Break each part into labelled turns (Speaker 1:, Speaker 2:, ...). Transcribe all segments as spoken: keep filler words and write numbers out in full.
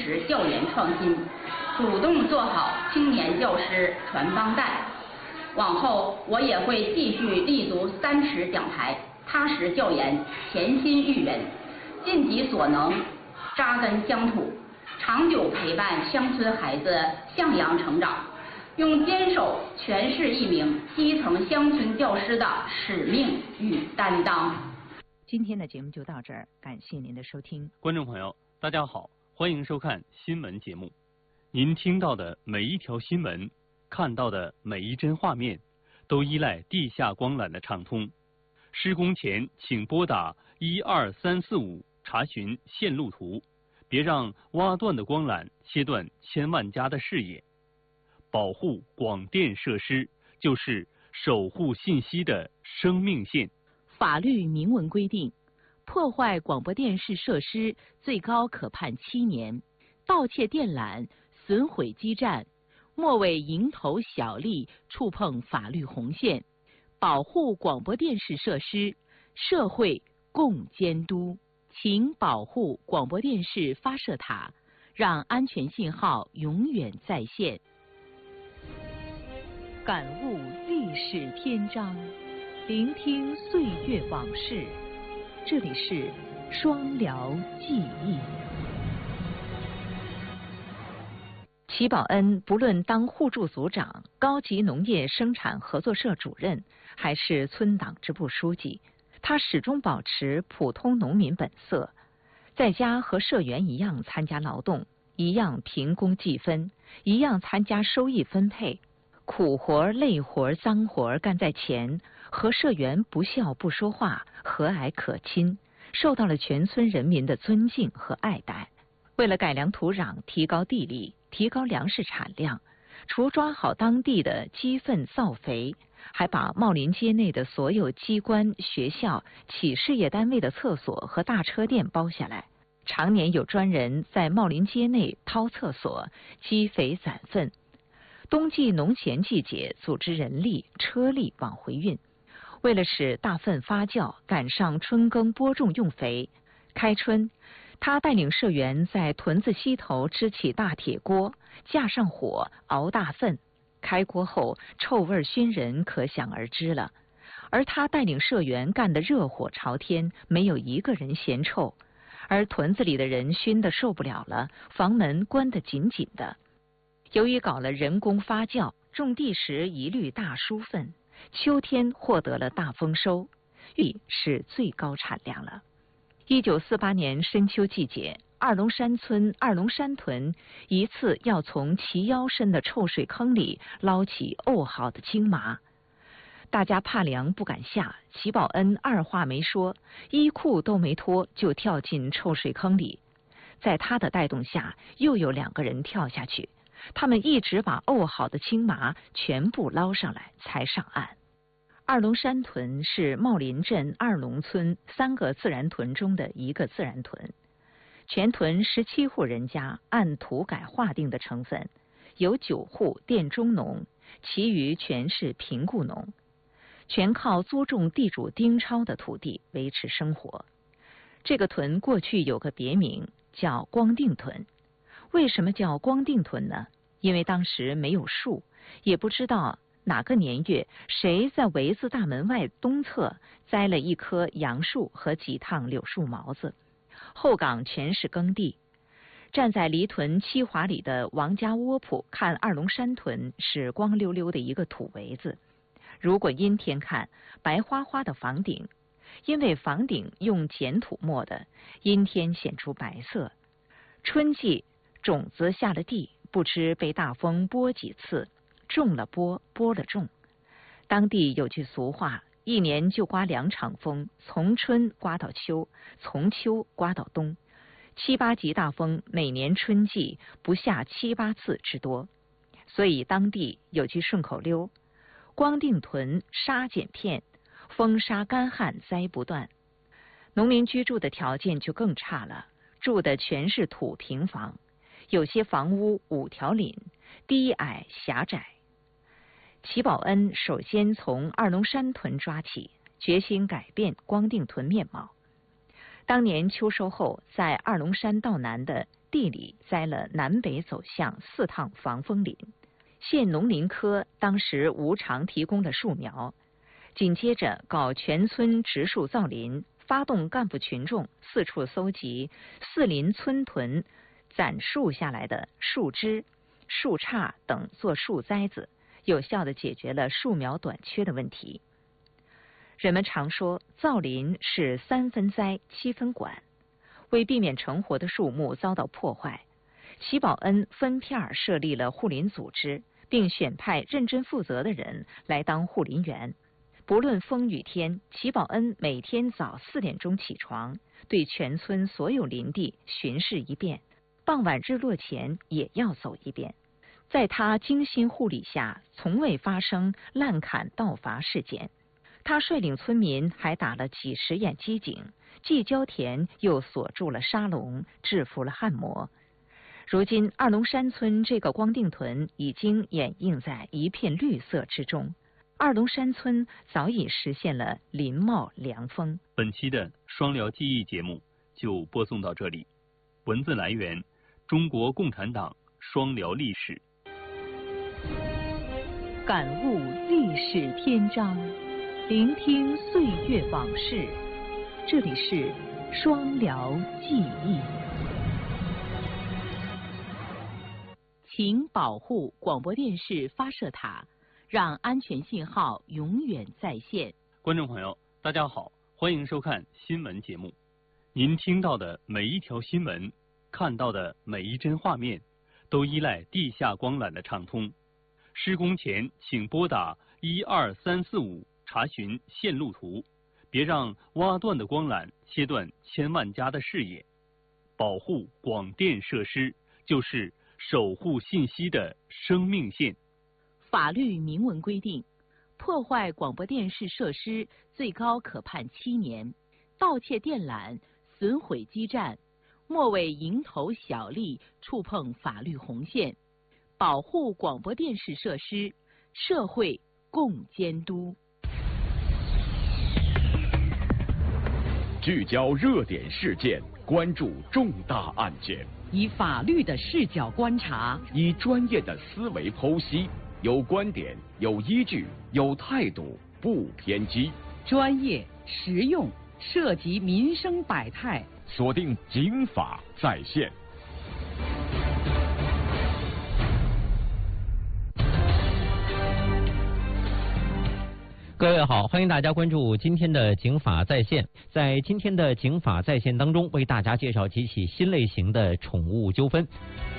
Speaker 1: 持教研创新，主动做好青年教师传帮带。往后我也会继续立足三尺讲台，踏实教研，潜心育人，尽己所能，扎根乡土，长久陪伴乡村孩子向阳成长，用坚守全市一名基层乡村教师的使命与担当。
Speaker 2: 今天的节目就到这儿，感谢您的收听。
Speaker 3: 观众朋友，大家好，欢迎收看新闻节目。您听到的每一条新闻，看到的每一帧画面，都依赖地下光缆的畅通。施工前请拨打一二三四五查询线路图，别让挖断的光缆切断千万家的视野。保护广电设施就是守护信息的生命线。
Speaker 2: 法律明文规定，破坏广播电视设施最高可判七年，盗窃电缆、损毁基站，莫为蝇头小利触碰法律红线。保护广播电视设施，社会共监督。请保护广播电视发射塔，让安全信号永远在线。感悟历史篇章，聆听岁月往事。这里是双辽记忆。齐宝恩不论当互助组长、高级农业生产合作社主任，还是村党支部书记，他始终保持普通农民本色，在家和社员一样参加劳动，一样凭工计分，一样参加收益分配。苦活、累活、脏活干在前，和社员不笑不说话，和蔼可亲，受到了全村人民的尊敬和爱戴。为了改良土壤、提高地力、提高粮食产量，除抓好当地的鸡粪造肥，还把茂林街内的所有机关、学校、企事业单位的厕所和大车店包下来，常年有专人在茂林街内掏厕所、积肥攒粪。冬季农闲季节，组织人力、车力往回运。为了使大粪发酵，赶上春耕播种用肥，开春，他带领社员在屯子溪头支起大铁锅，架上火熬大粪。开锅后，臭味熏人，可想而知了。而他带领社员干得热火朝天，没有一个人嫌臭。而屯子里的人熏得受不了了，房门关得紧紧的。由于搞了人工发酵，种地时一律大疏粪，秋天获得了大丰收，玉是最高产量了。一九四八年深秋季节，二龙山村二龙山屯一次要从齐腰深的臭水坑里捞起沤好的青麻，大家怕凉不敢下，齐宝恩二话没说，衣裤都没脱就跳进臭水坑里。在他的带动下，又有两个人跳下去，他们一直把沤好的青麻全部捞上来才上岸。二龙山屯是茂林镇二龙村三个自然屯中的一个自然屯，全屯十七户人家按土改划定的成分，有九户佃中农，其余全是贫雇农，全靠租种地主丁超的土地维持生活。这个屯过去有个别名叫光腚屯。为什么叫光腚屯呢？因为当时没有树，也不知道哪个年月谁在围子大门外东侧栽了一棵杨树和几趟柳树苗子，后岗全是耕地。站在离屯七华里的王家窝铺看二龙山屯是光溜溜的一个土围子，如果阴天看，白花花的房顶，因为房顶用碱土抹的，阴天显出白色。春季种子下了地，不知被大风拨几次，种了播，播了种。当地有句俗话，一年就刮两场风，从春刮到秋，从秋刮到冬。七八级大风每年春季不下七八次之多，所以当地有句顺口溜：光腚屯沙碱片，风沙干旱灾不断。农民居住的条件就更差了，住的全是土平房，有些房屋五条檩，低矮狭窄。齐宝恩首先从二龙山屯抓起，决心改变光腚屯面貌。当年秋收后，在二龙山道南的地里栽了南北走向四趟防风林。县农林科当时无偿提供了树苗，紧接着搞全村植树造林，发动干部群众四处搜集四邻村屯攒树下来的树枝、树杈等做树栽子，有效地解决了树苗短缺的问题。人们常说造林是三分栽七分管，为避免成活的树木遭到破坏，齐宝恩分片设立了护林组织，并选派认真负责的人来当护林员。不论风雨天，齐宝恩每天早四点钟起床，对全村所有林地巡视一遍，傍晚日落前也要走一遍。在他精心护理下，从未发生滥砍盗伐事件。他率领村民还打了几十眼机警，既浇田又锁住了沙龙，制服了旱魔。如今二龙山村这个光腚屯已经掩映在一片绿色之中，二龙山村早已实现了林茂凉风。
Speaker 3: 本期的双辽记忆节目就播送到这里，文字来源中国共产党双辽历史。
Speaker 2: 感悟历史篇章，聆听岁月往事，这里是双辽记忆。请保护广播电视发射塔，让安全信号永远在线。
Speaker 3: 观众朋友，大家好，欢迎收看新闻节目。您听到的每一条新闻，看到的每一帧画面，都依赖地下光缆的畅通。施工前请拨打一二三四五查询线路图，别让挖断的光缆切断千万家的视野。保护广电设施就是守护信息的生命线。
Speaker 2: 法律明文规定，破坏广播电视设施最高可判七年，盗窃电缆、损毁基站，莫为蝇头小利，触碰法律红线。保护广播电视设施，社会共监督。
Speaker 4: 聚焦热点事件，关注重大案件，
Speaker 5: 以法律的视角观察，
Speaker 4: 以专业的思维剖析，有观点，有依据，有态度，不偏激，
Speaker 5: 专业实用，涉及民生百态。
Speaker 4: 锁定警法在线。
Speaker 6: 各位好，欢迎大家关注今天的警法在线。在今天的警法在线当中，为大家介绍几起新类型的宠物纠纷。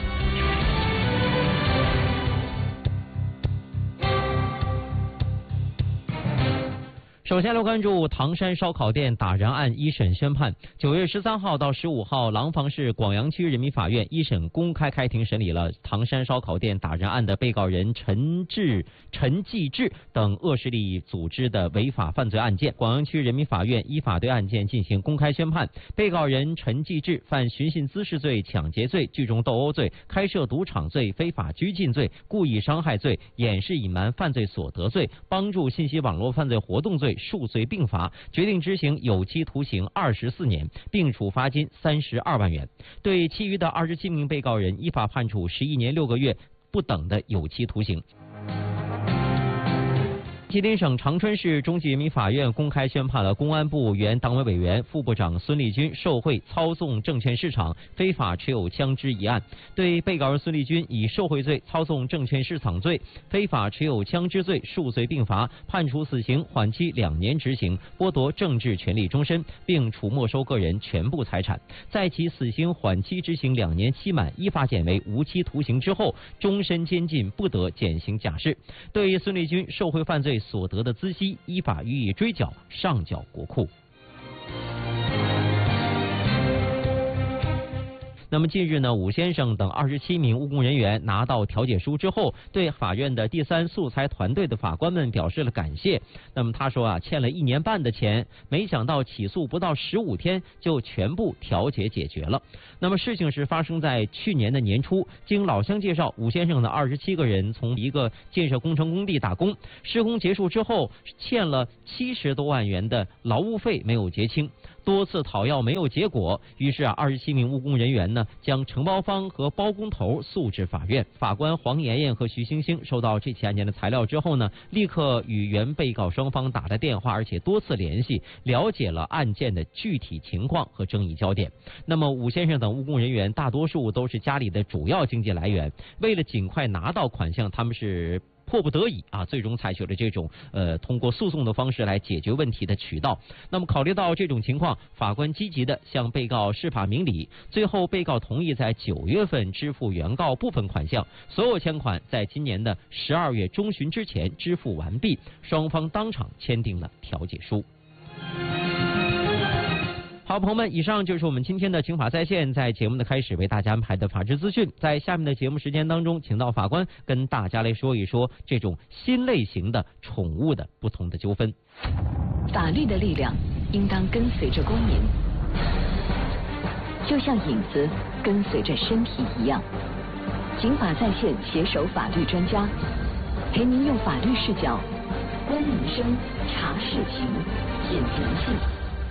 Speaker 6: 首先来关注唐山烧烤店打人案一审宣判。九月十三号到十五号，廊坊市广阳区人民法院一审公开开庭审理了唐山烧烤店打人案的被告人陈志、陈继志等恶势力组织的违法犯罪案件。广阳区人民法院依法对案件进行公开宣判。被告人陈继志犯寻衅滋事罪、抢劫罪、聚众斗殴罪、开设赌场罪、非法拘禁罪、故意伤害罪、掩饰隐瞒犯罪所得罪、帮助信息网络犯罪活动罪数罪并罚，决定执行有期徒刑二十四年，并处罚金三十二万元。对其余的二十七名被告人依法判处十一年六个月不等的有期徒刑。吉林省长春市中级人民法院公开宣判了公安部原党委委员、副部长孙立军受贿操纵证券市场、非法持有枪支一案，对被告人孙立军以受贿罪、操纵证券市场罪、非法持有枪支罪数罪并罚，判处死刑，缓期两年执行，剥夺政治权利终身，并处没收个人全部财产。在其死刑缓期执行两年期满，依法减为无期徒刑之后，终身监禁，不得减刑假释。对于孙立军受贿犯罪所得的孳息，依法予以追缴，上缴国库。那么近日呢，武先生等二十七名务工人员拿到调解书之后，对法院的第三诉裁团队的法官们表示了感谢。那么他说啊，欠了一年半的钱，没想到起诉不到十五天就全部调解解决了。那么事情是发生在去年的年初，经老乡介绍，武先生的二十七个人从一个建设工程工地打工，施工结束之后欠了七十多万元的劳务费没有结清。 多次讨要没有结果，于是啊，二十七名务工人员呢将承包方和包工头诉至法院。法官黄妍妍和徐星星收到这起案件的材料之后呢，立刻与原被告双方打了电话，而且多次联系，了解了案件的具体情况和争议焦点。那么武先生等务工人员大多数都是家里的主要经济来源，为了尽快拿到款项，他们是迫不得已啊，最终采取了这种呃通过诉讼的方式来解决问题的渠道。那么考虑到这种情况，法官积极的向被告释法明理，最后被告同意在九月份支付原告部分款项，所有欠款在今年的十二月中旬之前支付完毕，双方当场签订了调解书。好，朋友们，以上就是我们今天的刑法在线，在节目的开始为大家安排的法治资讯。在下面的节目时间当中，请到法官跟大家来说一说这种新类型的宠物的不同的纠纷。
Speaker 2: 法律的力量应当跟随着公民，就像影子跟随着身体一样。刑法在线携手法律专家，陪您用法律视角观民生、查事情、品人性。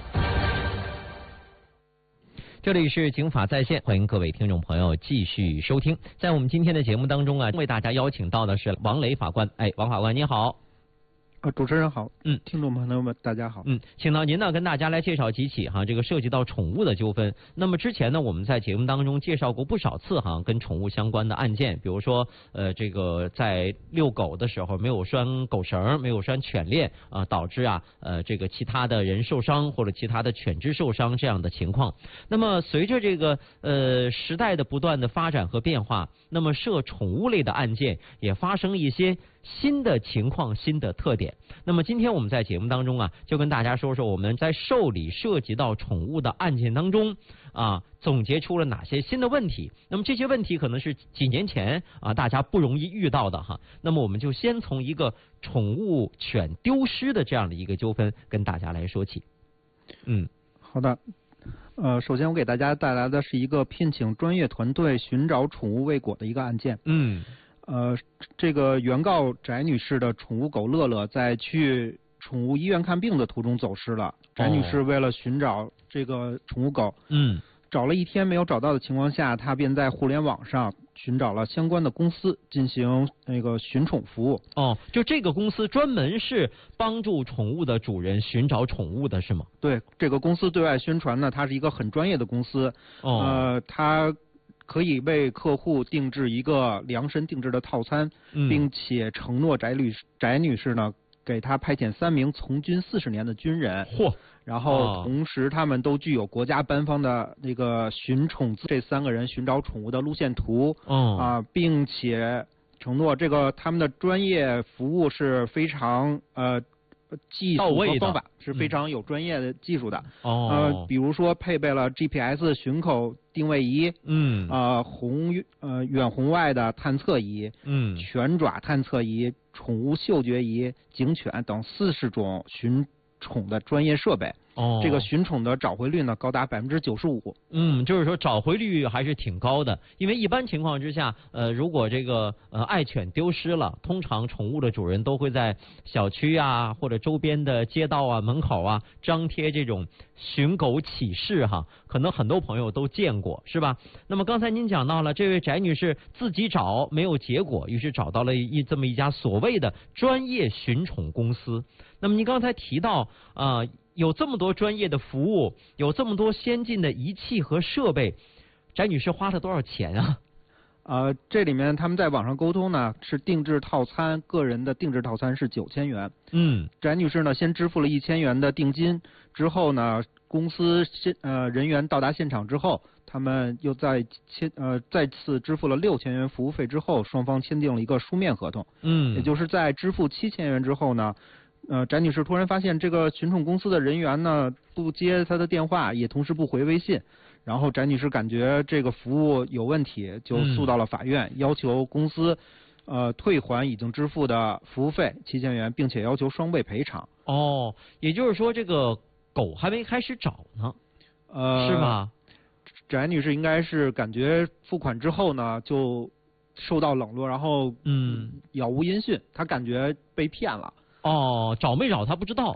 Speaker 6: 这里是警法在线，欢迎各位听众朋友继续收听。在我们今天的节目当中啊，为大家邀请到的是王雷法官。哎，王法官你好。
Speaker 7: 呃，主持人好，
Speaker 6: 嗯，
Speaker 7: 听众朋友们大家好，
Speaker 6: 嗯，请到您呢跟大家来介绍几起哈这个涉及到宠物的纠纷。那么之前呢，我们在节目当中介绍过不少次哈跟宠物相关的案件，比如说呃这个在遛狗的时候没有拴狗绳，没有拴犬链啊、呃，导致啊呃这个其他的人受伤或者其他的犬只受伤这样的情况。那么随着这个呃时代的不断的发展和变化，那么涉宠物类的案件也发生一些新的情况、新的特点。那么今天我们在节目当中啊，就跟大家说说我们在受理涉及到宠物的案件当中啊，总结出了哪些新的问题。那么这些问题可能是几年前啊大家不容易遇到的哈。那么我们就先从一个宠物犬丢失的这样的一个纠纷跟大家来说起。嗯，
Speaker 7: 好的。呃，首先我给大家带来的是一个聘请专业团队寻找宠物未果的一个案件。
Speaker 6: 嗯。
Speaker 7: 呃，这个原告翟女士的宠物狗乐乐在去宠物医院看病的途中走失了。翟女士为了寻找这个宠物狗，
Speaker 6: 嗯，
Speaker 7: 找了一天没有找到的情况下，她便在互联网上寻找了相关的公司进行那个寻宠服务。
Speaker 6: 哦，就这个公司专门是帮助宠物的主人寻找宠物的是吗？
Speaker 7: 对，这个公司对外宣传呢，它是一个很专业的公司。
Speaker 6: 哦，
Speaker 7: 呃，它可以为客户定制一个量身定制的套餐，
Speaker 6: 嗯、
Speaker 7: 并且承诺翟女翟女士呢，给她派遣三名从军四十年的军人。
Speaker 6: 嚯！
Speaker 7: 然后同时他们都具有国家颁发的那个寻宠资，这三个人寻找宠物的路线图。
Speaker 6: 哦、
Speaker 7: 啊，并且承诺这个他们的专业服务是非常呃。技术和方法是非常有专业的技术的。
Speaker 6: 哦、
Speaker 7: 嗯，呃，比如说配备了 G P S 巡口定位仪，
Speaker 6: 嗯，
Speaker 7: 呃，红呃远红外的探测仪，
Speaker 6: 嗯，
Speaker 7: 犬爪探测仪、宠物嗅觉仪、警犬等四十种寻宠的专业设备。
Speaker 6: 哦，
Speaker 7: 这个寻宠的找回率呢高达百分之九十五。
Speaker 6: 嗯，就是说找回率还是挺高的，因为一般情况之下，呃，如果这个呃爱犬丢失了，通常宠物的主人都会在小区啊或者周边的街道啊门口啊张贴这种寻狗启事哈，可能很多朋友都见过，是吧？那么刚才您讲到了，这位翟女士自己找没有结果，于是找到了一这么一家所谓的专业寻宠公司。那么您刚才提到啊。呃有这么多专业的服务，有这么多先进的仪器和设备，翟女士花了多少钱啊？
Speaker 7: 呃，这里面他们在网上沟通呢，是定制套餐，个人的定制套餐是九千元。
Speaker 6: 嗯，
Speaker 7: 翟女士呢先支付了一千元的定金，之后呢，公司现呃人员到达现场之后，他们又在签呃再次支付了六千元服务费之后，双方签订了一个书面合同。
Speaker 6: 嗯，
Speaker 7: 也就是在支付七千元之后呢。呃，翟女士突然发现这个寻宠公司的人员呢不接她的电话，也同时不回微信，然后翟女士感觉这个服务有问题，就诉到了法院，嗯、要求公司呃退还已经支付的服务费七千元，并且要求双倍赔偿。
Speaker 6: 哦，也就是说这个狗还没开始找呢，
Speaker 7: 呃，
Speaker 6: 是吗？
Speaker 7: 翟女士应该是感觉付款之后呢就受到冷落，然后
Speaker 6: 嗯杳
Speaker 7: 无音讯，她感觉被骗了。
Speaker 6: 哦，找没找他不知道。